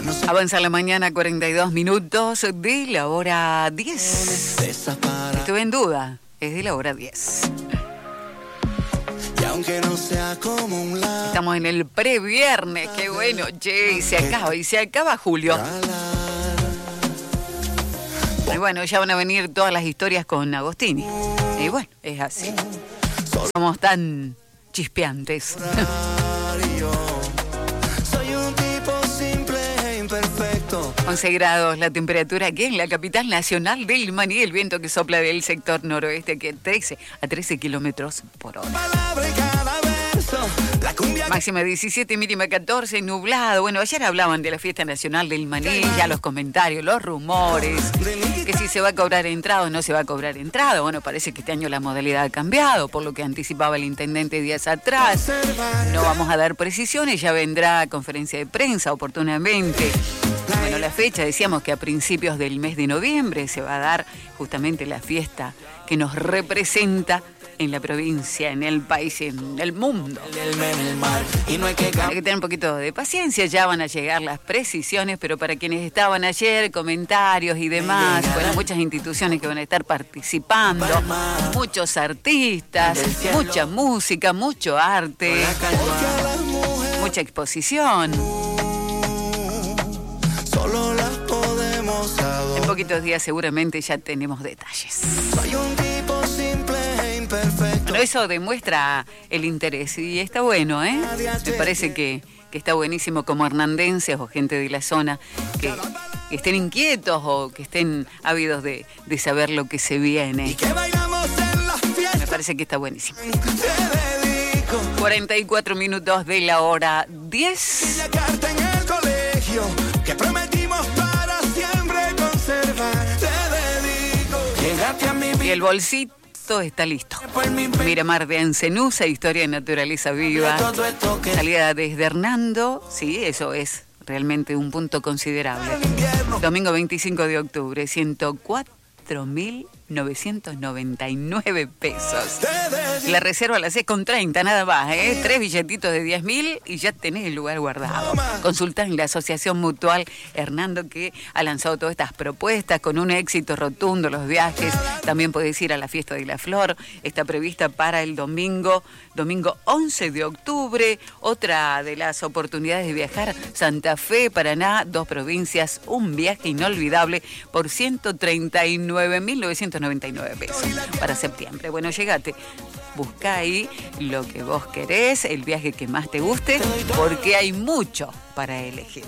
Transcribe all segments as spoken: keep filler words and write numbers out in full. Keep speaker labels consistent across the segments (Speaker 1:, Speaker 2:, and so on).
Speaker 1: Avanza la mañana, cuarenta y dos minutos de la hora diez. Estuve en duda, es de la hora diez.
Speaker 2: Y aunque no sea como un la...
Speaker 1: Estamos en el previernes, qué bueno, che, y se acaba, y se acaba julio. Y bueno, ya van a venir todas las historias con Agostini. Y bueno, es así. Somos tan chispeantes.
Speaker 2: Soy un tipo simple e imperfecto.
Speaker 1: once grados la temperatura aquí en la capital nacional del Maní, el viento que sopla del sector noroeste que trece a trece kilómetros por hora.
Speaker 2: Palabra y cada verso. La cumbia...
Speaker 1: Máxima diecisiete, mínima catorce, nublado. Bueno, ayer hablaban de la fiesta nacional del Maní, ya los comentarios, los rumores, que si se va a cobrar entrada o no se va a cobrar entrada. Bueno, parece que este año la modalidad ha cambiado, por lo que anticipaba el intendente días atrás. No vamos a dar precisiones, ya vendrá conferencia de prensa oportunamente. Bueno, la fecha, decíamos que a principios del mes de noviembre se va a dar justamente la fiesta que nos representa en la provincia, en el país, en el mundo. Hay que tener un poquito de paciencia, ya van a llegar las precisiones, pero para quienes estaban ayer, comentarios y demás, bueno, muchas instituciones que van a estar participando, muchos artistas, mucha música, mucho arte, mucha exposición.
Speaker 2: Solo las podemos adorar.
Speaker 1: En poquitos días seguramente ya tenemos detalles.
Speaker 2: Soy un tipo simple e imperfecto.
Speaker 1: Bueno, eso demuestra el interés y está bueno, ¿eh? Me parece que, que está buenísimo como hernandenses o gente de la zona que, que estén inquietos o que estén ávidos de, de saber lo que se viene.
Speaker 2: Y que bailamos en las fiestas.
Speaker 1: Me parece que está buenísimo.
Speaker 2: Te dedico.
Speaker 1: cuarenta y cuatro minutos de la hora diez.
Speaker 2: La carta en el colegio que prometimos para siempre conservar. Te dedico. Llegaste a mi
Speaker 1: Y el bolsito está listo.
Speaker 2: por mi
Speaker 1: Miramar de Ancenusa, historia de naturaleza viva.
Speaker 2: todo esto que
Speaker 1: Salida desde Hernando, sí, eso es realmente un punto considerable. Domingo veinticinco de octubre, ciento cuatro mil novecientos noventa y nueve pesos. La reserva la haces con treinta, nada más, ¿eh? Tres billetitos de diez mil y ya tenés el lugar guardado. Consultá en la Asociación Mutual Hernando, que ha lanzado todas estas propuestas con un éxito rotundo, los viajes. También podés ir a la Fiesta de la Flor. Está prevista para el domingo, domingo once de octubre. Otra de las oportunidades de viajar, Santa Fe, Paraná, dos provincias, un viaje inolvidable por ciento treinta y nueve mil novecientos noventa y nueve pesos para septiembre. Bueno, llegate, busca ahí lo que vos querés, el viaje que más te guste, porque hay mucho para elegir.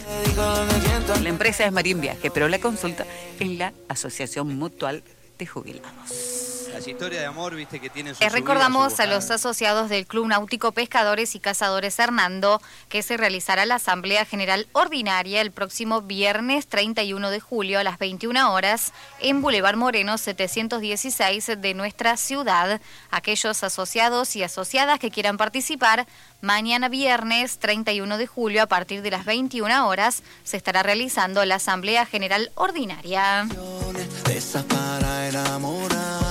Speaker 1: La empresa es Marín Viaje, pero la consulta en la Asociación Mutual de Jubilados.
Speaker 3: Las historias de amor, viste, que tienen su
Speaker 4: Eh,
Speaker 3: subida,
Speaker 4: recordamos
Speaker 3: su
Speaker 4: a
Speaker 3: bajada.
Speaker 4: los asociados del Club Náutico Pescadores y Cazadores Hernando que se realizará la Asamblea General Ordinaria el próximo viernes treinta y uno de julio a las veintiuna horas en Boulevard Moreno setecientos dieciséis de nuestra ciudad. Aquellos asociados y asociadas que quieran participar, mañana viernes treinta y uno de julio a partir de las veintiuna horas se estará realizando la Asamblea General Ordinaria.
Speaker 2: de esas para enamorar.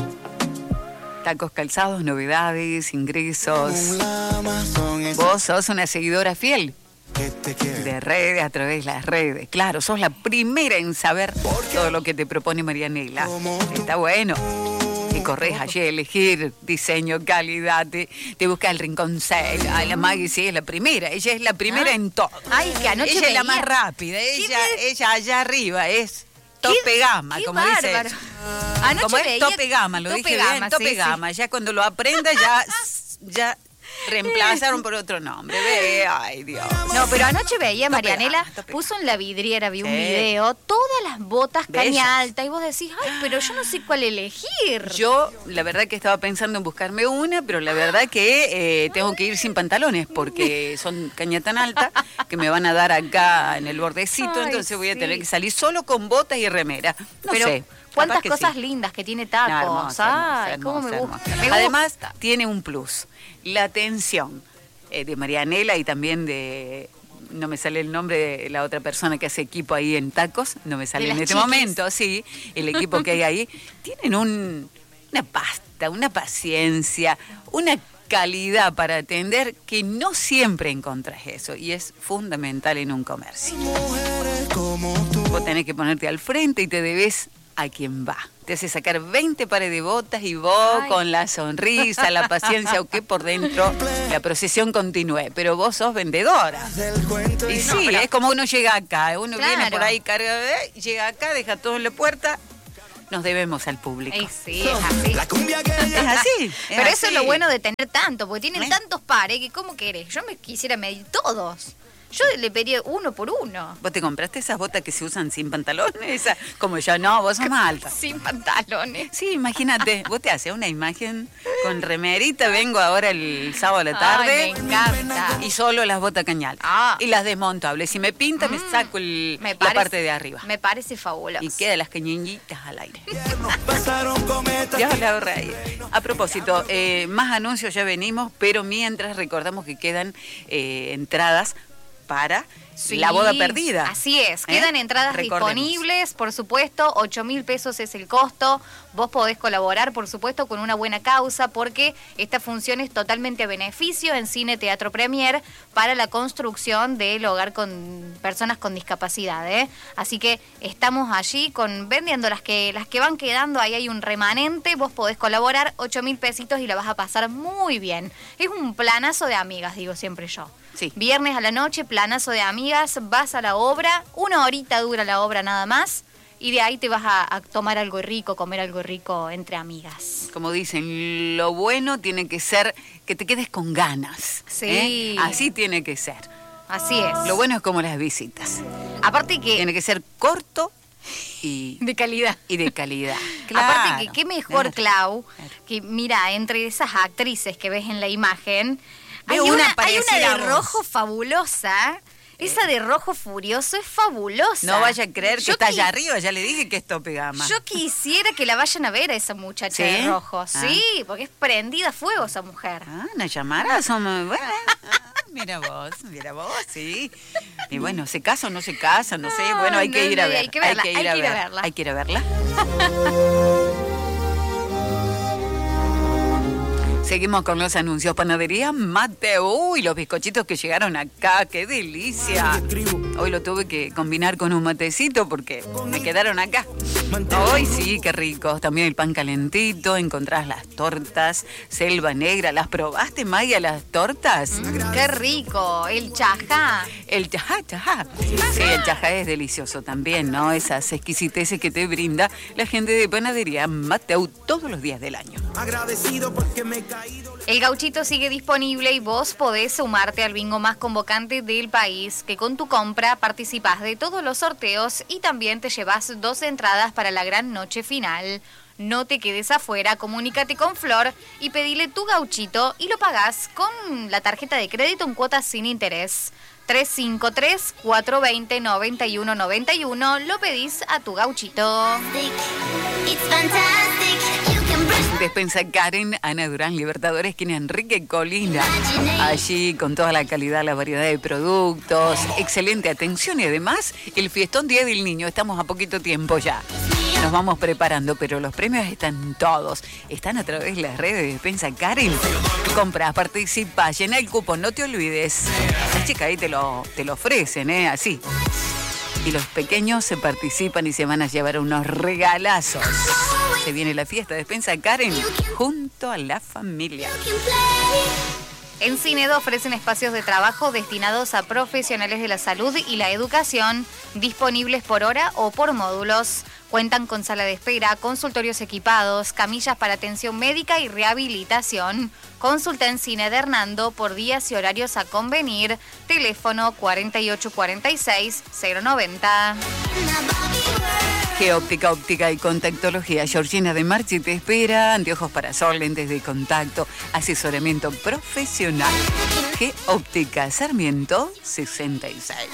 Speaker 1: Tacos calzados, novedades, ingresos.
Speaker 2: Un lama son esas
Speaker 1: Vos sos una seguidora fiel
Speaker 2: que te quieren.
Speaker 1: de redes, a través de las redes. Claro, sos la primera en saber todo lo que te propone Marianela. Está bueno. Y corres allí a elegir diseño, calidad, te, te busca el rinconcel. Ay, la Maggie sí es la primera, ella es la primera
Speaker 4: Ah.
Speaker 1: en todo.
Speaker 4: Ay, que anoche
Speaker 1: ella es la
Speaker 4: veía.
Speaker 1: más rápida, ella,
Speaker 4: me-
Speaker 1: ella allá arriba es tope gama,
Speaker 4: qué
Speaker 1: como dice.
Speaker 4: bárbaro. Anoche
Speaker 1: Como es
Speaker 4: veía-
Speaker 1: tope gama, lo
Speaker 4: tope
Speaker 1: dije
Speaker 4: gama,
Speaker 1: bien, tope
Speaker 4: sí, sí.
Speaker 1: gama. Ya cuando lo aprenda ya, ya reemplazaron por otro nombre. Ve, ay Dios.
Speaker 4: No, pero anoche veía a
Speaker 1: Tope
Speaker 4: Marianela,
Speaker 1: gama, tope
Speaker 4: puso en la vidriera, vi un
Speaker 1: Sí.
Speaker 4: video, todas las botas
Speaker 1: Bellas.
Speaker 4: caña alta, y vos decís, ay, pero yo no sé cuál elegir.
Speaker 1: Yo, la verdad que estaba pensando en buscarme una, pero la verdad que eh, tengo que ir sin pantalones porque son caña tan alta que me van a dar acá en el bordecito,
Speaker 4: Ay,
Speaker 1: entonces voy a
Speaker 4: sí.
Speaker 1: tener que salir solo con botas y remera. No
Speaker 4: pero
Speaker 1: sé.
Speaker 4: cuántas
Speaker 1: capaz que
Speaker 4: cosas
Speaker 1: sí.
Speaker 4: lindas que tiene
Speaker 1: No,
Speaker 4: tacos.
Speaker 1: hermoso,
Speaker 4: ay,
Speaker 1: hermoso,
Speaker 4: cómo me
Speaker 1: hermoso,
Speaker 4: gusta.
Speaker 1: hermoso.
Speaker 4: Me
Speaker 1: Además,
Speaker 4: gusta.
Speaker 1: tiene un plus. La atención eh, de Marianela y también de... No me sale el nombre de la otra persona que hace equipo ahí en tacos. No me sale
Speaker 4: De
Speaker 1: en
Speaker 4: las
Speaker 1: este
Speaker 4: chiquis.
Speaker 1: momento, sí. El equipo que hay ahí. Tienen un, una pasta, una paciencia, una calidad para atender, que no siempre encontrás eso, y es fundamental en un comercio. Vos tenés que ponerte al frente y te debes a quien va. Te hace sacar veinte pares de botas y vos Ay. con la sonrisa, la paciencia, aunque por dentro la procesión continúe. Pero vos sos vendedora. Y sí, no, pero... es como uno llega acá, uno claro. viene por ahí, carga, llega acá, deja todo en la puerta. Nos debemos al público.
Speaker 4: Ay, sí, es así.
Speaker 1: Es así. Es
Speaker 4: pero
Speaker 1: así.
Speaker 4: Eso es lo bueno de tener tanto, porque tienen ¿Eh? tantos pares que ¿cómo querés? Yo me quisiera medir todos. Yo le pedí uno por uno.
Speaker 1: ¿Vos te compraste esas botas que se usan sin pantalones? Esa, como yo, no, vos sos más alta.
Speaker 4: Sin pantalones.
Speaker 1: Sí, imagínate, vos te haces una imagen con remerita, vengo ahora el sábado a la tarde.
Speaker 4: Ay, me encanta.
Speaker 1: Y solo las botas cañal.
Speaker 4: Ah.
Speaker 1: Y las desmontables. Si me pinta, mm. me saco el,
Speaker 4: me
Speaker 1: la
Speaker 4: parece,
Speaker 1: parte de arriba.
Speaker 4: Me parece fabuloso.
Speaker 1: Y quedan las cañeñitas al aire. Ya la rey. A propósito, eh, más anuncios ya venimos, pero mientras recordamos que quedan eh, entradas para sí, la boda perdida.
Speaker 4: Así es, quedan ¿Eh? entradas
Speaker 1: Recordemos.
Speaker 4: disponibles, por supuesto, ocho mil pesos es el costo. Vos podés colaborar, por supuesto, con una buena causa, porque esta función es totalmente a beneficio en Cine Teatro Premier para la construcción del hogar con personas con discapacidad, ¿eh? Así que estamos allí con vendiendo las que las que van quedando, ahí hay un remanente, vos podés colaborar, ocho mil pesitos y la vas a pasar muy bien. Es un planazo de amigas, digo siempre yo.
Speaker 1: Sí.
Speaker 4: Viernes a la noche, planazo de amigas, vas a la obra, una horita dura la obra nada más, y de ahí te vas a, a tomar algo rico, comer algo rico entre amigas.
Speaker 1: Como dicen, lo bueno tiene que ser que te quedes con ganas.
Speaker 4: Sí.
Speaker 1: ¿eh? Así tiene que ser.
Speaker 4: Así es.
Speaker 1: Lo bueno es como las visitas.
Speaker 4: Aparte que...
Speaker 1: Tiene que ser corto y...
Speaker 4: de calidad.
Speaker 1: Y de calidad. Claro.
Speaker 4: Aparte que qué mejor, Clau, que mira, entre esas actrices que ves en la imagen... Hay una, una, hay una de rojo fabulosa. Esa de rojo furioso es fabulosa.
Speaker 1: No vaya a creer que
Speaker 4: yo
Speaker 1: está
Speaker 4: qui-
Speaker 1: allá arriba, ya le dije que es tope gama.
Speaker 4: Yo quisiera que la vayan a ver a esa muchacha
Speaker 1: ¿Sí?
Speaker 4: de rojo.
Speaker 1: Ah.
Speaker 4: Sí, porque es prendida a fuego esa mujer.
Speaker 1: Ah, una llamada, somos... Bueno, mira vos, mira vos, sí. Y bueno, ¿se casa o no se casa? No sé, bueno, hay
Speaker 4: no,
Speaker 1: que ir a
Speaker 4: no,
Speaker 1: ver.
Speaker 4: Hay que verla,
Speaker 1: hay que ir,
Speaker 4: hay
Speaker 1: a,
Speaker 4: que ir
Speaker 1: ver.
Speaker 4: a verla.
Speaker 1: Hay que ir a verla. Seguimos con los anuncios. Panadería Mateo. Uy, los bizcochitos que llegaron acá. ¡Qué delicia! Hoy lo tuve que combinar con un matecito porque me quedaron acá. Hoy sí, qué ricos. También el pan calentito. Encontrás las tortas Selva Negra. ¿Las probaste, Maya, las tortas?
Speaker 4: Mm, ¡Qué rico! El chajá.
Speaker 1: El chajá, chajá. Sí, el chajá es delicioso también, ¿no? Esas exquisiteces que te brinda la gente de Panadería Mateo todos los días del año.
Speaker 2: Agradecido porque me he caído.
Speaker 4: El gauchito sigue disponible y vos podés sumarte al bingo más convocante del país, que con tu compra participás de todos los sorteos y también te llevas dos entradas para la gran noche final. No te quedes afuera, comunícate con Flor y pedile tu gauchito y lo pagás con la tarjeta de crédito en cuotas sin interés. tres cinco tres, cuatro dos cero, nueve uno nueve uno, lo pedís a tu gauchito.
Speaker 1: Despensa Karen, Ana Durán, Libertadores, esquina Enrique Colina. Allí con toda la calidad, la variedad de productos, excelente atención y además el fiestón Día del Niño. Estamos a poquito tiempo ya. Nos vamos preparando, pero los premios están todos. Están a través de las redes de Despensa Karen. Compras, participa, llena el cupo, no te olvides. La chica ahí te lo, te lo ofrecen, ¿eh? Así. Y los pequeños se participan y se van a llevar unos regalazos. Se viene la fiesta de Despensa Karen junto a la familia.
Speaker 4: En Cinedo ofrecen espacios de trabajo destinados a profesionales de la salud y la educación, disponibles por hora o por módulos. Cuentan con sala de espera, consultorios equipados, camillas para atención médica y rehabilitación. Consulta en Cine de Hernando por días y horarios a convenir. Teléfono cuarenta y ocho cuarenta y seis, cero noventa.
Speaker 1: Geóptica, óptica y contactología. Georgina de Marchi te espera. Anteojos para sol, lentes de contacto, asesoramiento profesional. Geóptica Sarmiento sesenta y seis.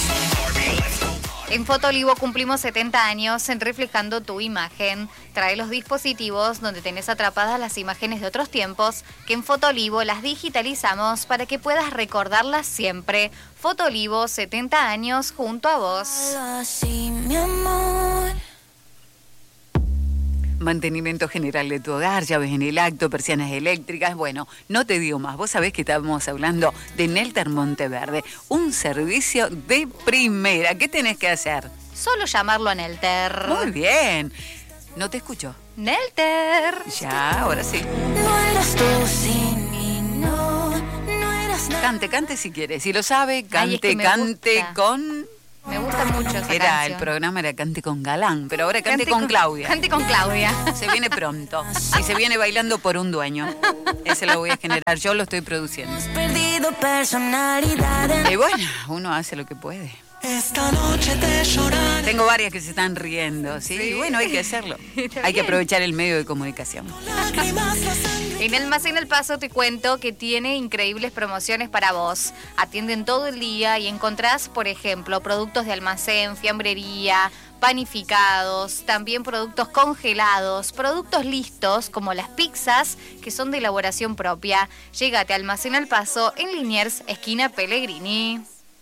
Speaker 4: En Fotolivo cumplimos setenta años en reflejando tu imagen. Trae los dispositivos donde tenés atrapadas las imágenes de otros tiempos, que en Fotolivo las digitalizamos para que puedas recordarlas siempre. Fotolivo, setenta años junto a vos.
Speaker 1: mantenimiento general de tu hogar, llaves en el acto, persianas eléctricas. Bueno, no te digo más. Vos sabés que estábamos hablando de Nelter Monteverde, un servicio de primera. ¿Qué tenés que hacer?
Speaker 4: Solo llamarlo a Nelter.
Speaker 1: Muy bien. No te escucho.
Speaker 4: Nelter.
Speaker 1: Ya, ahora sí.
Speaker 2: No eras tú sin mí, no, no eras nada.
Speaker 1: Cante, cante si quiere. Si lo sabe, cante,
Speaker 4: Ay, es que me
Speaker 1: cante
Speaker 4: gusta.
Speaker 1: con...
Speaker 4: Me gusta mucho esa
Speaker 1: Era,
Speaker 4: canción.
Speaker 1: el programa era Cante con Galán, pero ahora cante, con, Claudia.
Speaker 4: Cante con Claudia.
Speaker 1: Se viene pronto. Y se viene bailando por un dueño. Ese lo voy a generar. Yo lo estoy produciendo.
Speaker 2: Has perdido personalidad en-
Speaker 1: Y bueno, uno hace lo que puede.
Speaker 2: Esta noche te lloraré.
Speaker 1: Tengo varias que se están riendo, ¿sí?
Speaker 4: Sí.
Speaker 1: Y bueno, hay que hacerlo.
Speaker 4: Está
Speaker 1: Hay que
Speaker 4: bien.
Speaker 1: aprovechar el medio de comunicación.
Speaker 2: Lágrimas, la sangre.
Speaker 4: En Almacén El Paso te cuento que tiene increíbles promociones para vos. Atienden todo el día y encontrás, por ejemplo, productos de almacén, fiambrería, panificados, también productos congelados, productos listos como las pizzas que son de elaboración propia. Llégate a Almacén El Paso en Liniers, esquina Pellegrini.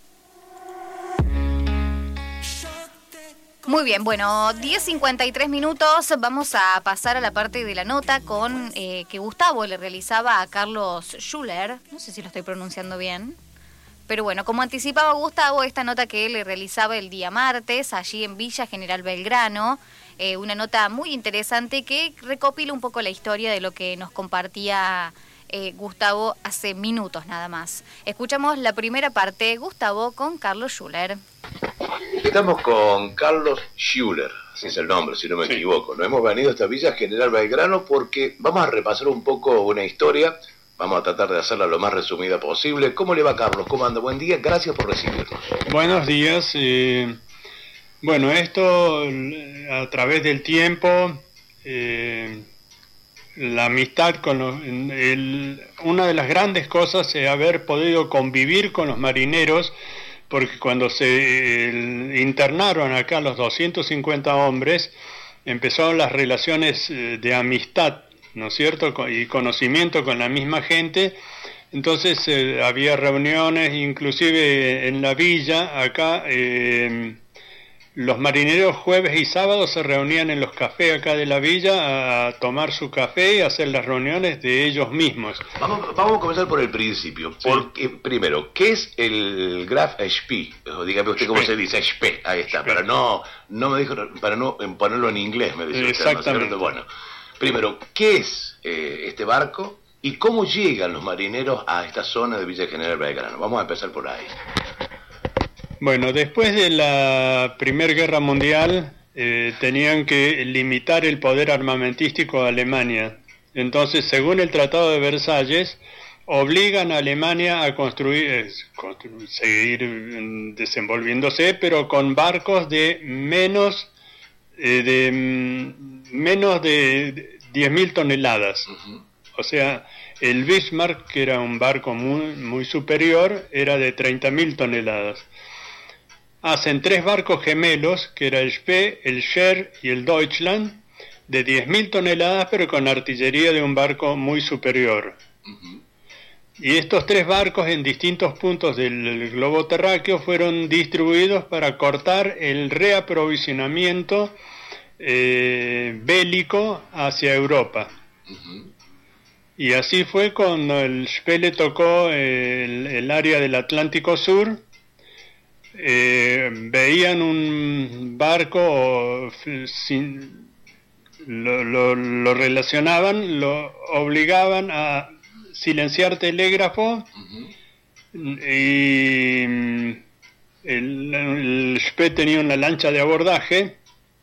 Speaker 4: Muy bien, bueno, diez cincuenta y tres minutos, vamos a pasar a la parte de la nota con eh, que Gustavo le realizaba a Carlos Schuller, no sé si lo estoy pronunciando bien, pero bueno, como anticipaba Gustavo, esta nota que él le realizaba el día martes, allí en Villa General Belgrano, eh, una nota muy interesante que recopila un poco la historia de lo que nos compartía eh, Gustavo hace minutos nada más. Escuchamos la primera parte, Gustavo con Carlos Schuller.
Speaker 5: Estamos con Carlos Schuller, así es el nombre, si no me equivoco. Nos hemos venido a esta Villa General Belgrano porque vamos a repasar un poco una historia. Vamos a tratar de hacerla lo más resumida posible. ¿Cómo le va, Carlos? ¿Cómo anda? Buen día, gracias por recibirnos.
Speaker 6: Buenos días. Eh, bueno, esto a través del tiempo, eh, la amistad con los, el, una de las grandes cosas es haber podido convivir con los marineros, porque cuando se el, internaron acá los doscientos cincuenta hombres, empezaron las relaciones eh, de amistad, ¿no es cierto?, y conocimiento con la misma gente. Entonces eh, había reuniones, inclusive en la villa, acá, eh, los marineros jueves y sábados se reunían en los cafés acá de la villa a tomar su café y hacer las reuniones de ellos mismos.
Speaker 5: Vamos, vamos a comenzar por el principio.
Speaker 6: Sí.
Speaker 5: Porque, primero, ¿qué es el Graf Spee? O dígame usted cómo se dice, Spee, ahí está,
Speaker 6: Spee.
Speaker 5: para no, no me dijo, para no ponerlo en inglés, me dice usted, ¿no es cierto? Bueno, primero, ¿qué es eh, este barco y cómo llegan los marineros a esta zona de Villa General Belgrano? Vamos a empezar por ahí.
Speaker 6: Bueno, después de la Primera Guerra Mundial eh, tenían que limitar el poder armamentístico de Alemania. Entonces, según el Tratado de Versalles, obligan a Alemania a construir, eh, construir seguir eh, desenvolviéndose, pero con barcos de menos eh, de mm, menos de diez mil toneladas.
Speaker 5: Uh-huh.
Speaker 6: O sea, el Bismarck, que era un barco muy, muy superior, era de treinta mil toneladas. Hacen tres barcos gemelos, que era el Spee, el Scher y el Deutschland, de diez mil toneladas, pero con artillería de un barco muy superior.
Speaker 5: Uh-huh.
Speaker 6: Y estos tres barcos en distintos puntos del globo terráqueo fueron distribuidos para cortar el reaprovisionamiento eh, bélico hacia Europa.
Speaker 5: Uh-huh.
Speaker 6: Y así fue cuando el Spee le tocó el, el área del Atlántico Sur. Eh, veían un barco, sin, lo, lo, lo relacionaban, lo obligaban a silenciar telégrafo. Uh-huh. Y el, el Spee tenía una lancha de abordaje.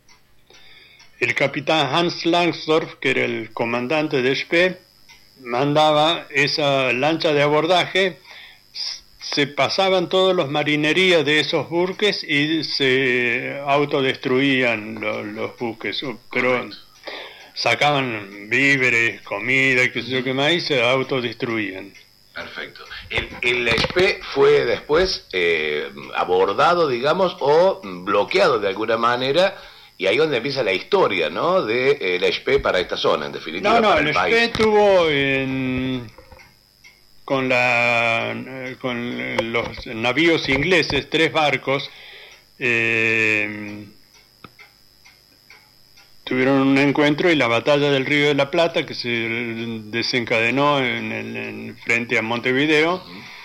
Speaker 6: El capitán Hans Langsdorff, que era el comandante de Spee, mandaba esa lancha de abordaje. Se pasaban todos los marinerías de esos buques y se autodestruían los, los buques, pero correcto, sacaban víveres, comida y qué sé yo qué más, y se autodestruían.
Speaker 5: Perfecto. El, el Spee fue después eh, abordado, digamos, o bloqueado de alguna manera, y ahí es donde empieza la historia, ¿no?, de eh, el Spee para esta zona, en definitiva.
Speaker 6: No, no,
Speaker 5: para
Speaker 6: el,
Speaker 5: el
Speaker 6: Spee
Speaker 5: país.
Speaker 6: tuvo en... con la con los navíos ingleses, tres barcos, eh, tuvieron un encuentro y la batalla del Río de la Plata, que se desencadenó en el, en frente a Montevideo.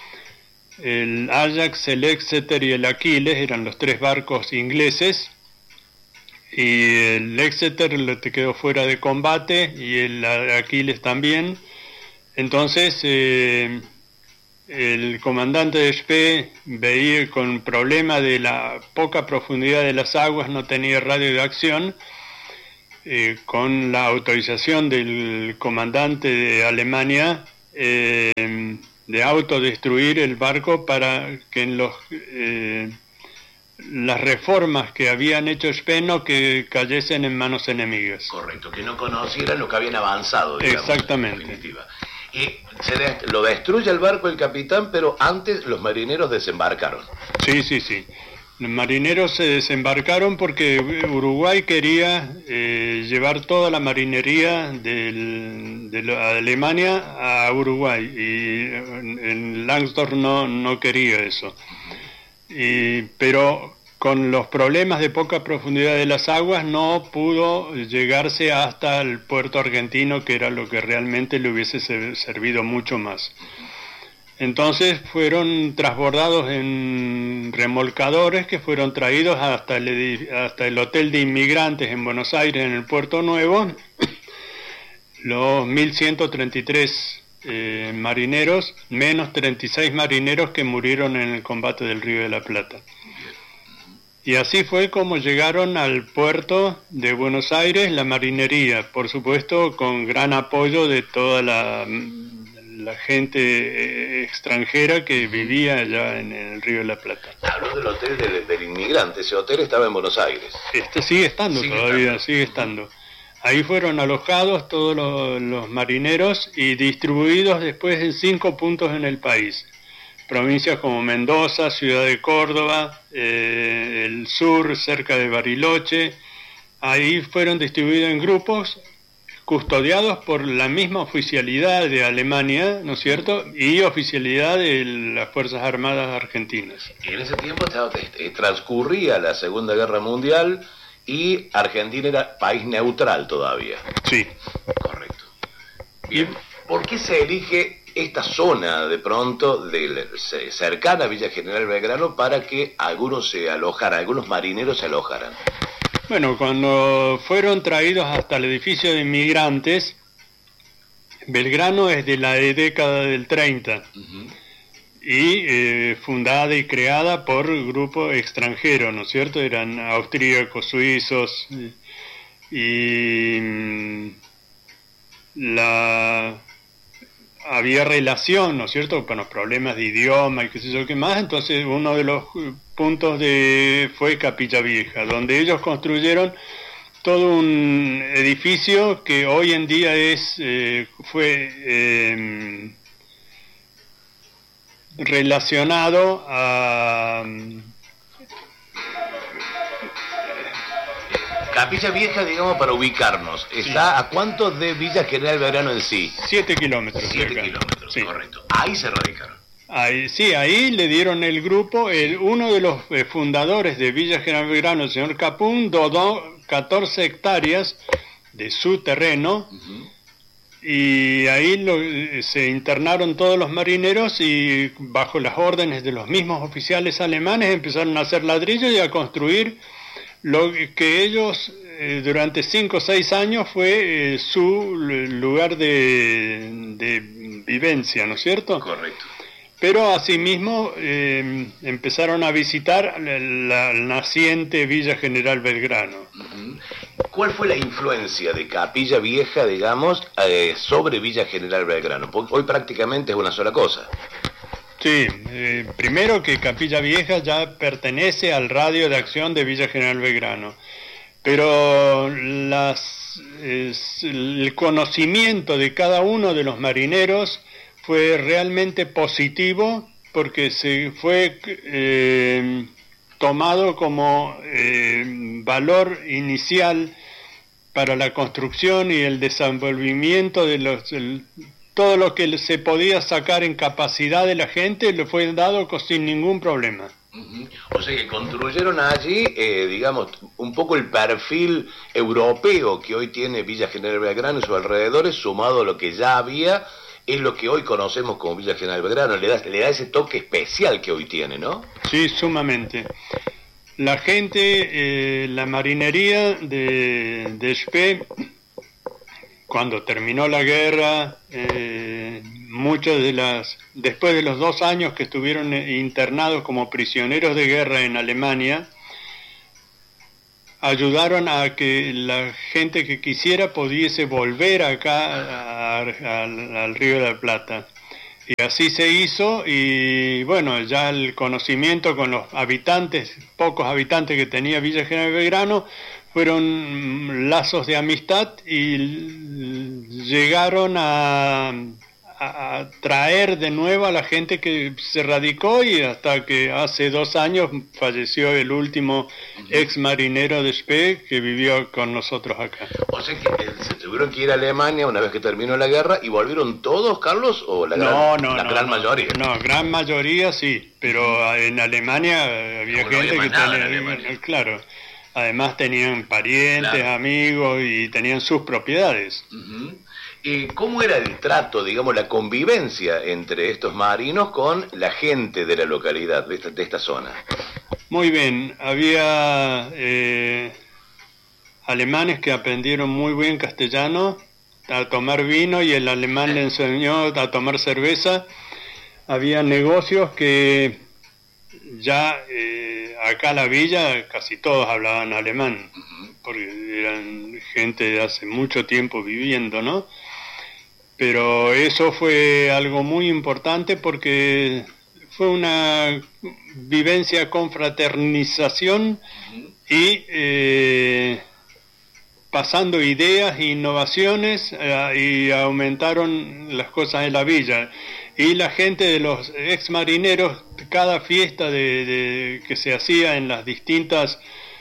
Speaker 6: El Ajax, el Exeter y el Aquiles eran los tres barcos ingleses, y el Exeter lo te quedó fuera de combate y el Aquiles también. Entonces eh, el comandante de Spee veía con problema de la poca profundidad de las aguas, no tenía radio de acción. Eh, con la autorización del comandante de Alemania eh, de autodestruir el barco para que en los eh, las reformas que habían hecho Spee no que cayesen en manos enemigas.
Speaker 5: Correcto, que no conocieran lo que habían avanzado, digamos.
Speaker 6: Exactamente.
Speaker 5: En definitiva. Y se de, lo destruye el barco el capitán, pero antes los marineros desembarcaron.
Speaker 6: Sí, sí, sí. Los marineros se desembarcaron porque Uruguay quería eh, llevar toda la marinería del, de la Alemania a Uruguay, y en Langsdorff no, no quería eso. Y, pero con los problemas de poca profundidad de las aguas no pudo llegarse hasta el puerto argentino, que era lo que realmente le hubiese servido mucho más. Entonces fueron transbordados en remolcadores que fueron traídos hasta el, hasta el hotel de inmigrantes en Buenos Aires, en el Puerto Nuevo, los mil ciento treinta y tres eh, marineros, menos treinta y seis marineros que murieron en el combate del Río de la Plata. Y así fue como llegaron al puerto de Buenos Aires la marinería, por supuesto con gran apoyo de toda la... la gente extranjera que vivía allá en el Río de la Plata.
Speaker 5: Habló del hotel del, del inmigrante, ese hotel estaba en Buenos Aires.
Speaker 6: Este sigue estando sigue todavía, estando. sigue estando. Ahí fueron alojados todos los, los marineros y distribuidos después en cinco puntos en el país. Provincias como Mendoza, Ciudad de Córdoba, eh, el sur, cerca de Bariloche. Ahí fueron distribuidos en grupos custodiados por la misma oficialidad de Alemania, ¿no es cierto?, y oficialidad de las Fuerzas Armadas Argentinas.
Speaker 5: Y en ese tiempo estaba, eh, transcurría la Segunda Guerra Mundial y Argentina era país neutral todavía.
Speaker 6: Sí.
Speaker 5: Correcto. Bien. ¿Por qué se elige esta zona de pronto de, cercana a Villa General Belgrano para que algunos se alojaran, algunos marineros se alojaran?
Speaker 6: Bueno, cuando fueron traídos hasta el edificio de inmigrantes, Belgrano es de la década del treinta, uh-huh. y eh, fundada y creada por grupo extranjero, ¿no es cierto? Eran austríacos, suizos, y mm, la... había relación, ¿no es cierto?, con los problemas de idioma y qué sé yo qué más. Entonces uno de los puntos de fue Capilla Vieja, donde ellos construyeron todo un edificio que hoy en día es eh, fue eh, relacionado a...
Speaker 5: Capilla Vieja, digamos, para ubicarnos, ¿está sí. a cuánto de Villa General Belgrano en sí?
Speaker 6: Siete kilómetros.
Speaker 5: Siete
Speaker 6: cerca.
Speaker 5: kilómetros,
Speaker 6: sí.
Speaker 5: Correcto. Ahí se radicaron.
Speaker 6: Ahí, sí, ahí le dieron el grupo, el, uno de los eh, fundadores de Villa General Belgrano, el señor Capún, donó catorce hectáreas de su terreno, uh-huh. y ahí lo, se internaron todos los marineros y bajo las órdenes de los mismos oficiales alemanes empezaron a hacer ladrillos y a construir lo que ellos eh, durante cinco o seis años fue eh, su lugar de, de vivencia, ¿no es cierto?
Speaker 5: Correcto.
Speaker 6: Pero asimismo eh, empezaron a visitar la, la naciente Villa General Belgrano.
Speaker 5: Uh-huh. ¿Cuál fue la influencia de Capilla Vieja, digamos, eh, sobre Villa General Belgrano? Porque hoy prácticamente es una sola cosa.
Speaker 6: Sí, eh, primero que Capilla Vieja ya pertenece al radio de acción de Villa General Belgrano, pero las, es, el conocimiento de cada uno de los marineros fue realmente positivo porque se fue eh, tomado como eh, valor inicial para la construcción y el desenvolvimiento de los... El, todo lo que se podía sacar en capacidad de la gente le fue dado sin ningún problema.
Speaker 5: Uh-huh. O sea que construyeron allí, eh, digamos, un poco el perfil europeo que hoy tiene Villa General Belgrano y sus alrededores, sumado a lo que ya había, es lo que hoy conocemos como Villa General Belgrano. Le da, le da ese toque especial que hoy tiene, ¿no?
Speaker 6: Sí, sumamente. La gente, eh, la marinería de, de Spee, cuando terminó la guerra, eh, muchos de las, después de los dos años que estuvieron internados como prisioneros de guerra en Alemania, ayudaron a que la gente que quisiera pudiese volver acá a, a, al, al Río de la Plata. Y así se hizo, y bueno, ya el conocimiento con los habitantes, pocos habitantes que tenía Villa General Belgrano, fueron lazos de amistad y llegaron a, a, a traer de nuevo a la gente que se radicó, y hasta que hace dos años falleció el último ex marinero de Spee que vivió con nosotros acá.
Speaker 5: O sea que eh, se tuvieron que ir a Alemania una vez que terminó la guerra, ¿y volvieron todos, Carlos, o la gran,
Speaker 6: no, no,
Speaker 5: la
Speaker 6: no,
Speaker 5: gran
Speaker 6: no,
Speaker 5: mayoría?
Speaker 6: No, gran mayoría sí, pero en Alemania había
Speaker 5: Como
Speaker 6: gente
Speaker 5: no había
Speaker 6: que
Speaker 5: más nada
Speaker 6: tenía,
Speaker 5: en Alemania.
Speaker 6: claro, además tenían parientes,
Speaker 5: Claro.
Speaker 6: amigos, y tenían sus propiedades.
Speaker 5: Uh-huh. ¿Y cómo era el trato, digamos, la convivencia entre estos marinos con la gente de la localidad, de esta, de esta zona?
Speaker 6: Muy bien, había eh, alemanes que aprendieron muy bien castellano a tomar vino, y el alemán le enseñó a tomar cerveza. Había negocios que ya eh, acá en la villa casi todos hablaban alemán, porque eran gente de hace mucho tiempo viviendo, ¿no? Pero eso fue algo muy importante porque fue una vivencia con fraternización y eh, pasando ideas e innovaciones, eh, y aumentaron las cosas en la villa. Y la gente de los ex marineros, cada fiesta de, de, que se hacía en las distintas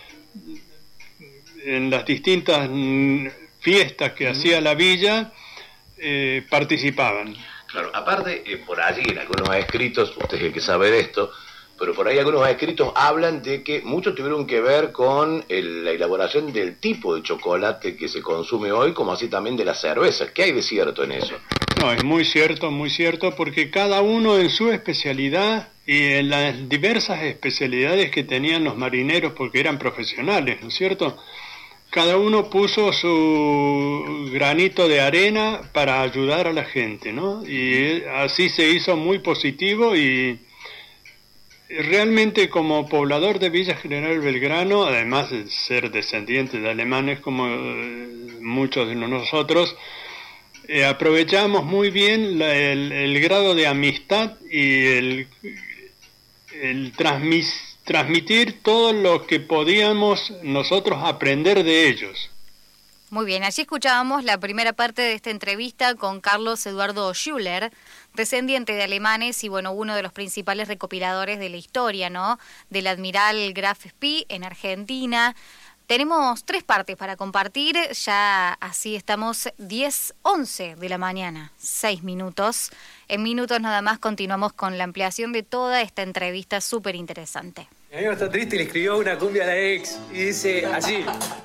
Speaker 6: en las distintas fiestas que hacía la villa, eh, participaban.
Speaker 5: Claro, aparte, eh, por allí en algunos escritos, usted es el que sabe de esto, pero por ahí algunos escritos hablan de que muchos tuvieron que ver con el, la elaboración del tipo de chocolate que se consume hoy, como así también de la cerveza. ¿Qué hay de cierto en eso?
Speaker 6: No, es muy cierto, muy cierto, porque cada uno en su especialidad y en las diversas especialidades que tenían los marineros, porque eran profesionales, ¿no es cierto? Cada uno puso su granito de arena para ayudar a la gente, ¿no? Y así se hizo muy positivo, y realmente como poblador de Villa General Belgrano, además de ser descendiente de alemanes como muchos de nosotros, eh, aprovechamos muy bien la, el, el grado de amistad y el, el transmis, transmitir todo lo que podíamos nosotros aprender de ellos.
Speaker 4: Muy bien, allí escuchábamos la primera parte de esta entrevista con Carlos Eduardo Schuler, descendiente de alemanes y bueno, uno de los principales recopiladores de la historia, ¿no? Del admiral Graf Spee en Argentina. Tenemos tres partes para compartir, ya así estamos diez once de la mañana, seis minutos. En minutos nada más continuamos con la ampliación de toda esta entrevista súper interesante.
Speaker 7: Mi amigo está triste y le escribió una cumbia a la ex y dice así: